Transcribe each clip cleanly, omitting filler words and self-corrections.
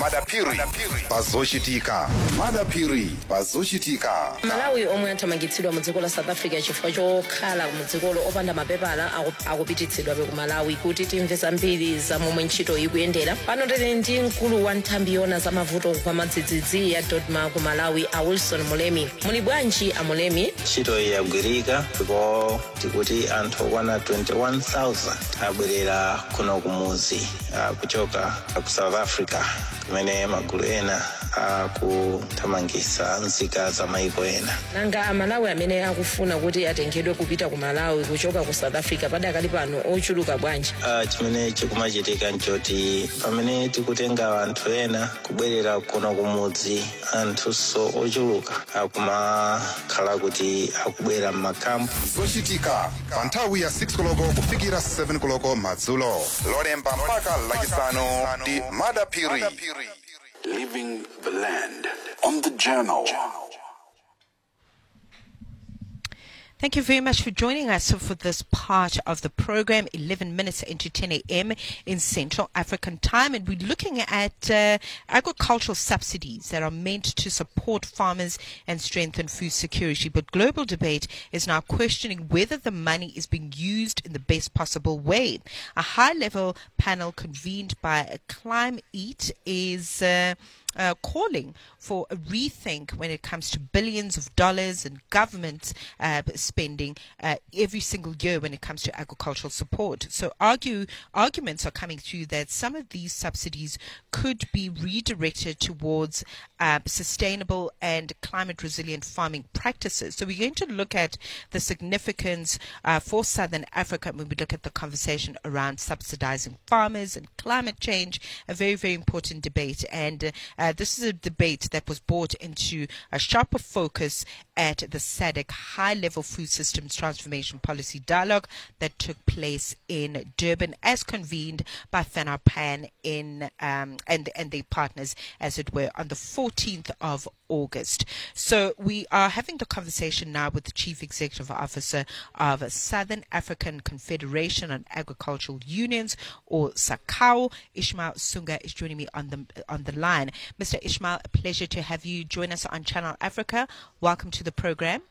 madapiri pazochitika. Madapiri pazochitika. Malawi omwe athamangitsidwa mu dziko la South Africa chifukwa chokhala mu dzikolo opanda mapepala akupititsidwa ku Malawi kuti timve zambiri za momwe ntchito ikuyendera. Pano tili ndi mkulu wa nthambi yona za mavuto kwa madzidzidzi ya Dodma ku Malawi a Wilson Mulemi. Muli bwanji a Mulemi? Ntchito yagwirika ndipo tikuti anthu okwana 21,000 abwerera kuno kumuzi kuchoka ku South Africa kumene magulu ena akuthamangitsa nzika za maiko ena. Nanga amalawi amene akufuna kuti atengedwe kupita ku Malawi kuchoka ku South Africa padakali pano ochuluka bwanji? Chimene chikumachitika nchoti pamene tikutenga anthu ena kubwerera kuno kumudzi, anthuso ochuluka akumakhala kuti akubwera m'makampu. Zochitika pa nthawi ya 6 koloko kufikira 7 koloko madzulo. Lolemba mpaka lachisanu ndi madapiri. Living the land on the journal. Thank you very much for joining us for this part of the program, 11 minutes into 10 a.m. in Central African time. And we're looking at agricultural subsidies that are meant to support farmers and strengthen food security. But global debate is now questioning whether the money is being used in the best possible way. A high-level panel convened by Climate is calling for a rethink when it comes to billions of dollars and government spending every single year when it comes to agricultural support. So arguments are coming through that some of these subsidies could be redirected towards sustainable and climate resilient farming practices. So we're going to look at the significance for Southern Africa when we look at the conversation around subsidizing farmers and climate change, a very, very important debate. And this is a debate that was brought into a sharper focus at the SADC High-Level Food Systems Transformation Policy Dialogue that took place in Durban, as convened by FENAPAN and their partners, as it were, on the 14th of August. So we are having the conversation now with the Chief Executive Officer of Southern African Confederation on Agricultural Unions, or SACAU. Ishmael Sunga is joining me on the line. Mr. Ishmael, a pleasure to have you join us on Channel Africa. Welcome to the program.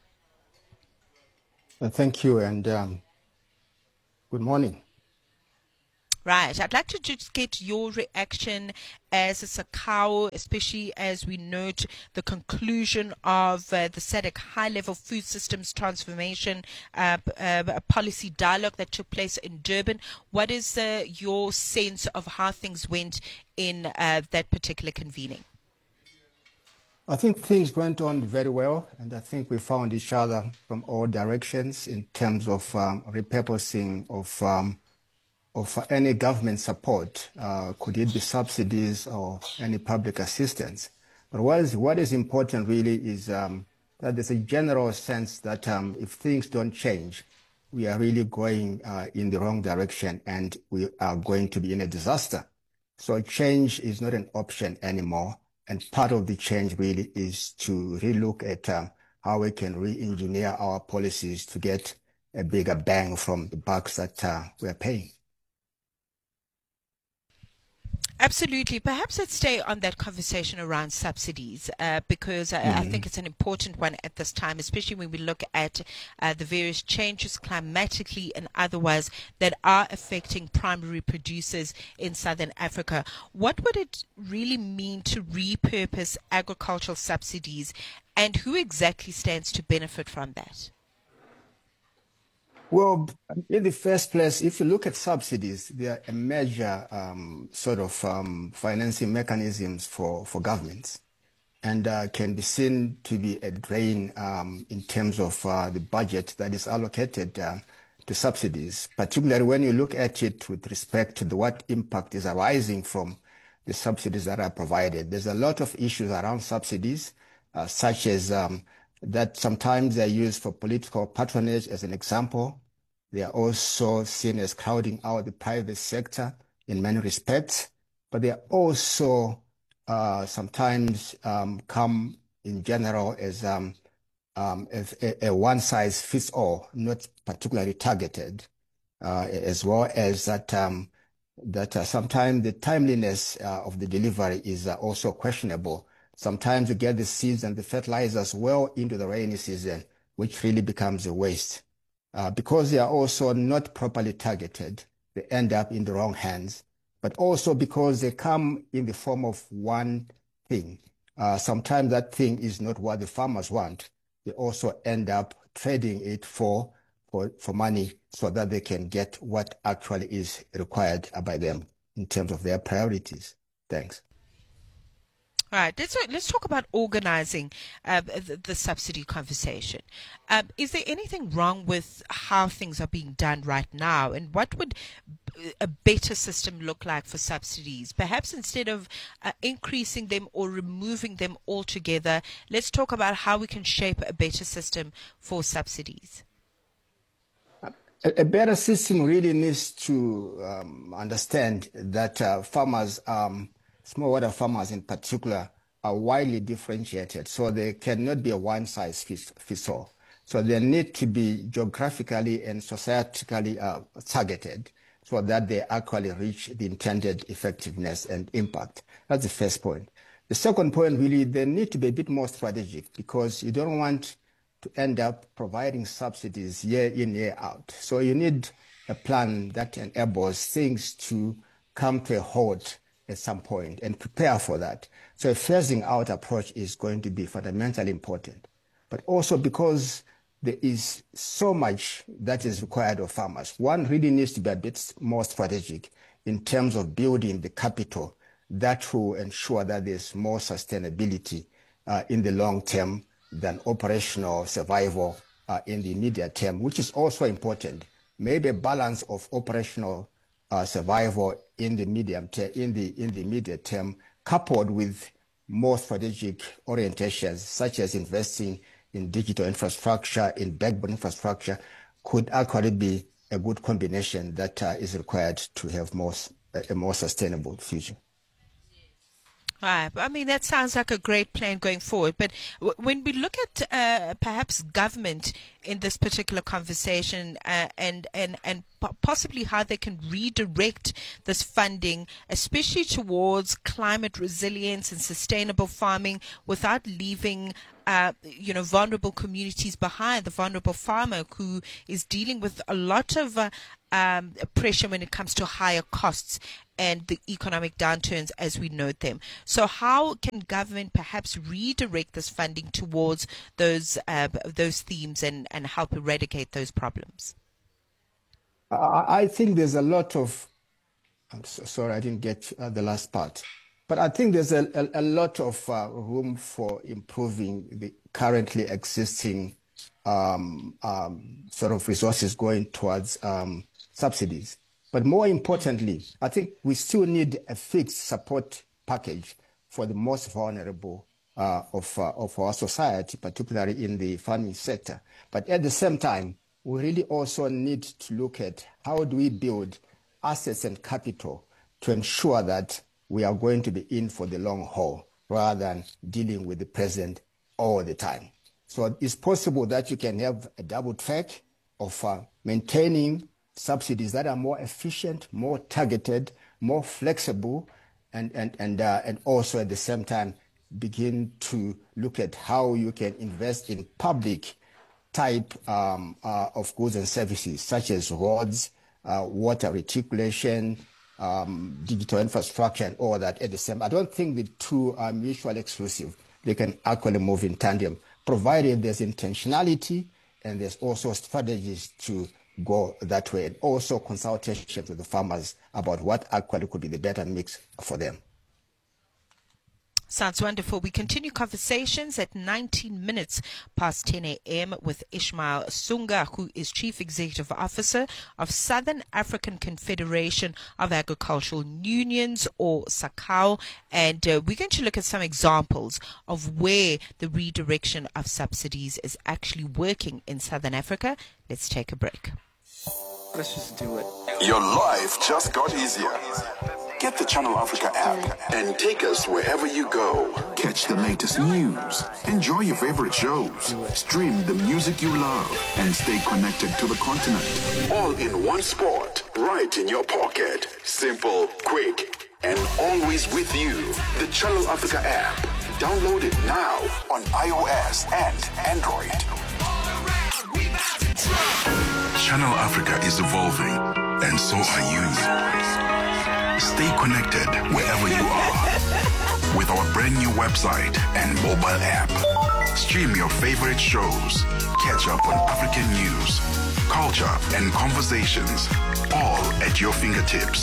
Thank you, and good morning. Right. I'd like to just get your reaction as a SACAU, especially as we note the conclusion of the SADC High-Level Food Systems Transformation Policy Dialogue that took place in Durban. What is your sense of how things went in that particular convening? I think things went on very well, and I think we found each other from all directions in terms of repurposing of any government support, could it be subsidies or any public assistance. But what is important really is that there's a general sense that if things don't change, we are really going in the wrong direction and we are going to be in a disaster. So change is not an option anymore. And part of the change really is to relook at how we can re-engineer our policies to get a bigger bang from the bucks that we're paying. Absolutely. Perhaps let's stay on that conversation around subsidies because I think it's an important one at this time, especially when we look at the various changes climatically and otherwise that are affecting primary producers in Southern Africa. What would it really mean to repurpose agricultural subsidies, and who exactly stands to benefit from that? Well, in the first place, if you look at subsidies, they are a major financing mechanisms for governments, and can be seen to be a drain in terms of the budget that is allocated to subsidies, particularly when you look at it with respect to what impact is arising from the subsidies that are provided. There's a lot of issues around subsidies, such as that sometimes they're used for political patronage, as an example. They are also seen as crowding out the private sector in many respects, but they are also sometimes come in general as a one-size-fits-all, not particularly targeted, as well as that that sometimes the timeliness of the delivery is also questionable. Sometimes you get the seeds and the fertilizers well into the rainy season, which really becomes a waste. Because they are also not properly targeted, they end up in the wrong hands, but also because they come in the form of one thing. Sometimes that thing is not what the farmers want. They also end up trading it for money so that they can get what actually is required by them in terms of their priorities. Thanks. All right, let's talk about organizing the subsidy conversation. Is there anything wrong with how things are being done right now? And what would a better system look like for subsidies? Perhaps instead of increasing them or removing them altogether, let's talk about how we can shape a better system for subsidies. A better system really needs to understand that farmers, smallholder farmers in particular, are widely differentiated. So they cannot be a one-size-fits-all. So they need to be geographically and societally targeted so that they actually reach the intended effectiveness and impact. That's the first point. The second point, really, they need to be a bit more strategic because you don't want to end up providing subsidies year in, year out. So you need a plan that enables things to come to a halt at some point and prepare for that. So a phasing out approach is going to be fundamentally important. But also because there is so much that is required of farmers, one really needs to be a bit more strategic in terms of building the capital that will ensure that there's more sustainability in the long term than operational survival in the immediate term, which is also important. Maybe a balance of operational survival in the medium term, in the immediate term, coupled with more strategic orientations, such as investing in digital infrastructure, in backbone infrastructure, could actually be a good combination that is required to have a more sustainable future. Right. I mean, that sounds like a great plan going forward. But when we look at perhaps government in this particular conversation and possibly how they can redirect this funding, especially towards climate resilience and sustainable farming without leaving vulnerable communities behind, the vulnerable farmer who is dealing with a lot of pressure when it comes to higher costs and the economic downturns as we note them. So how can government perhaps redirect this funding towards those themes and help eradicate those problems? I think there's a lot of, I'm so sorry I didn't get the last part, but I think there's a lot of room for improving the currently existing sort of resources going towards subsidies. But more importantly, I think we still need a fixed support package for the most vulnerable of our society, particularly in the farming sector. But at the same time, we really also need to look at how do we build assets and capital to ensure that we are going to be in for the long haul rather than dealing with the present all the time. So it's possible that you can have a double track of maintaining subsidies that are more efficient, more targeted, more flexible, and also at the same time begin to look at how you can invest in public type of goods and services such as roads, water reticulation, digital infrastructure, and all that at the same. I don't think the two are mutually exclusive. They can actually move in tandem, provided there's intentionality and there's also strategies to go that way, and also consultation with the farmers about what actually could be the better mix for them. Sounds wonderful. We continue conversations at 19 minutes past 10 a.m. with Ishmael Sunga, who is Chief Executive Officer of Southern African Confederation of Agricultural Unions, or SACAU. And we're going to look at some examples of where the redirection of subsidies is actually working in Southern Africa. Let's take a break. Let's just do it. Your life just got easier. Get the Channel Africa app and take us wherever you go. Catch the latest news, enjoy your favorite shows, stream the music you love, and stay connected to the continent. All in one spot, right in your pocket. Simple, quick, and always with you. The Channel Africa app. Download it now on iOS and Android. Channel Africa is evolving, and so are you. Stay connected wherever you are with our brand new website and mobile app. Stream your favorite shows, catch up on African news, culture, and conversations, all at your fingertips.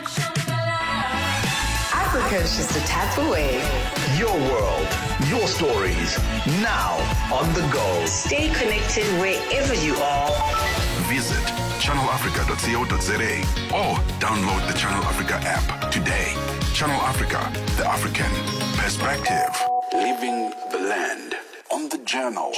Africa is just a tap away. Your world, your stories, now on the go. Stay connected wherever you are. Visit channelafrica.co.za or download the Channel Africa app today. Channel Africa, the African perspective. Living the land on the Journal.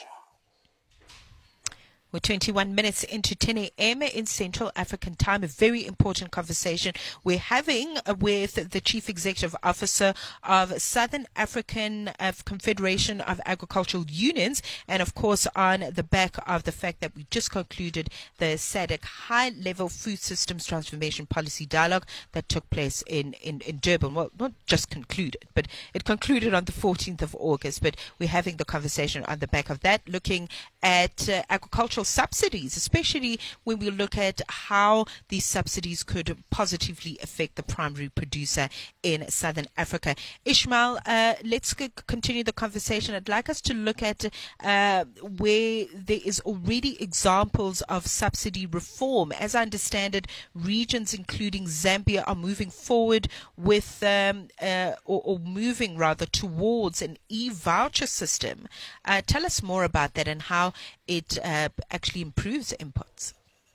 We're 21 minutes into 10 a.m. in Central African Time. A very important conversation we're having with the Chief Executive Officer of Southern African Confederation of Agricultural Unions, and of course on the back of the fact that we just concluded the SADC High-Level Food Systems Transformation Policy Dialogue that took place in Durban. Well, not just concluded, but it concluded on the 14th of August. But we're having the conversation on the back of that, looking at agricultural subsidies, especially when we look at how these subsidies could positively affect the primary producer in Southern Africa. Ishmael, let's continue the conversation. I'd like us to look at where there is already examples of subsidy reform. As I understand it, regions including Zambia are moving forward with, or moving rather towards an e-voucher system. Tell us more about that and how it actually improves inputs.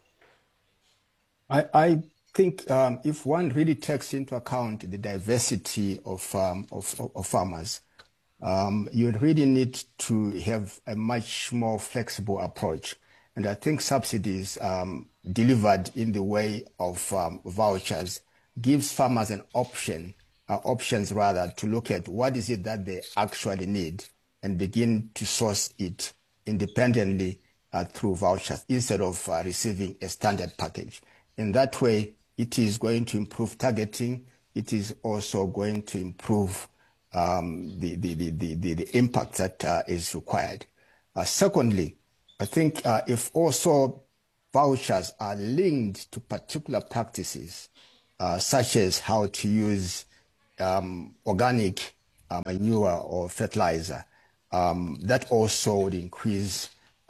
I think if one really takes into account the diversity of farmers, you really need to have a much more flexible approach. And I think subsidies delivered in the way of vouchers gives farmers an options rather, to look at what is it that they actually need and begin to source it independently through vouchers instead of receiving a standard package. In that way, it is going to improve targeting. It is also going to improve the impact that is required. Secondly, I think if also vouchers are linked to particular practices, such as how to use organic manure or fertilizer, that also would increase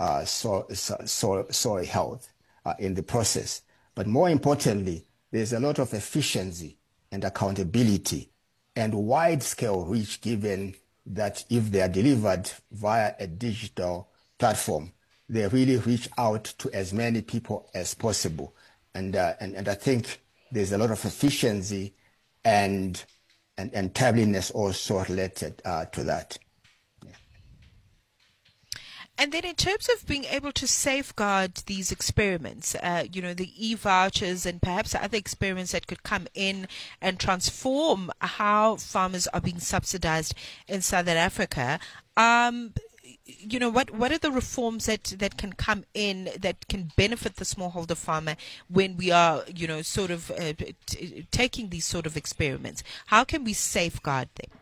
soil health in the process. But more importantly, there's a lot of efficiency and accountability and wide-scale reach, given that if they are delivered via a digital platform, they really reach out to as many people as possible. And I think there's a lot of efficiency and timeliness also related to that. And then in terms of being able to safeguard these experiments, the e-vouchers and perhaps other experiments that could come in and transform how farmers are being subsidized in Southern Africa, what are the reforms that can come in that can benefit the smallholder farmer when we are, taking these sort of experiments? How can we safeguard them?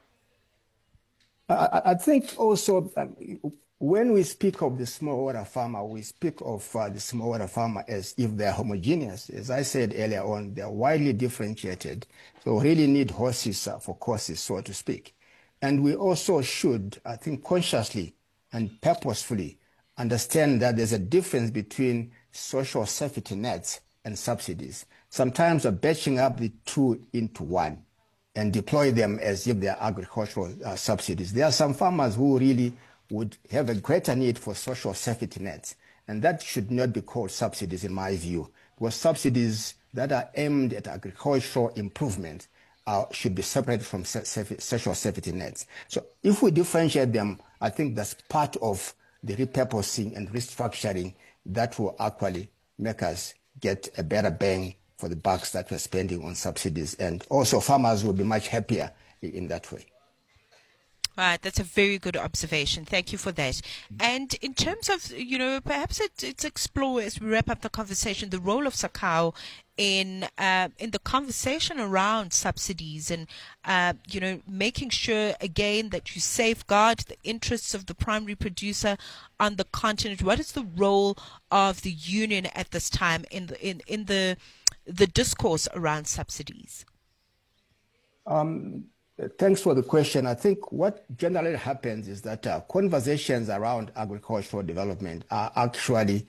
I think also when we speak of the smallholder farmer, we speak of the smallholder farmer as if they're homogeneous. As I said earlier on, they're widely differentiated. So we really need horses for courses, so to speak. And we also should, I think, consciously and purposefully understand that there's a difference between social safety nets and subsidies. Sometimes we're batching up the two into one and deploy them as if they're agricultural subsidies. There are some farmers who really would have a greater need for social safety nets, and that should not be called subsidies in my view, because subsidies that are aimed at agricultural improvement should be separated from social safety nets. So if we differentiate them, I think that's part of the repurposing and restructuring that will actually make us get a better bang for the bucks that we're spending on subsidies. And also farmers will be much happier in that way. Right, that's a very good observation. Thank you for that. And in terms of, perhaps it's explore as we wrap up the conversation, the role of Sakao in the conversation around subsidies and, making sure again that you safeguard the interests of the primary producer on the continent. What is the role of the union at this time in the discourse around subsidies? Thanks for the question. I think what generally happens is that conversations around agricultural development are actually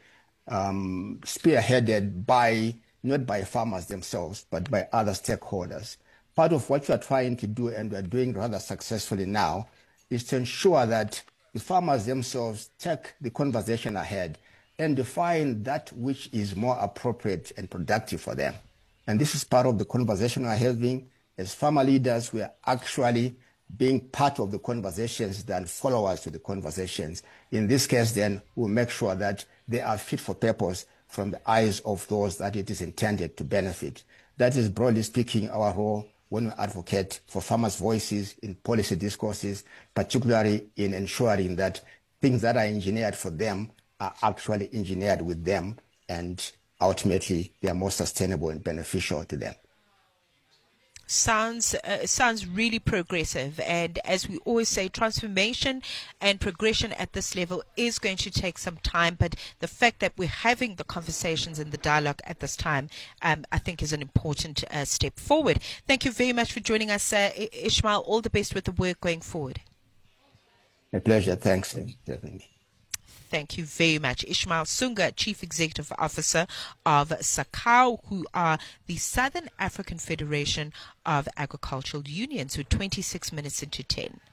spearheaded not by farmers themselves, but by other stakeholders. Part of what we are trying to do, and we are doing rather successfully now, is to ensure that the farmers themselves take the conversation ahead and define that which is more appropriate and productive for them. And this is part of the conversation we're having. As farmer leaders, we are actually being part of the conversations than followers to the conversations. In this case, then, we'll make sure that they are fit for purpose from the eyes of those that it is intended to benefit. That is, broadly speaking, our role when we advocate for farmers' voices in policy discourses, particularly in ensuring that things that are engineered for them are actually engineered with them, and ultimately they are more sustainable and beneficial to them. Sounds really progressive, and as we always say, transformation and progression at this level is going to take some time, but the fact that we're having the conversations and the dialogue at this time, I think is an important step forward. Thank you very much for joining us, Ishmael. All the best with the work going forward. A pleasure. Thanks. Thank you very much. Ishmael Sunga, Chief Executive Officer of Sakao, who are the Southern African Federation of Agricultural Unions, with 26 minutes into 10.